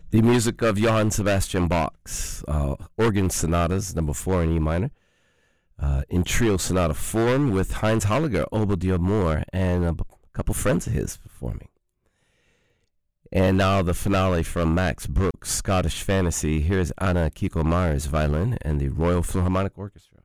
The music of Johann Sebastian Bach's organ sonatas, number 4 in E minor, in trio sonata form with Heinz Holliger, Oboe d'Amour, and a couple friends of his performing. And now the finale from Max Bruch's Scottish Fantasy. Here's Anna Kiko Meyer's violin and the Royal Philharmonic Orchestra.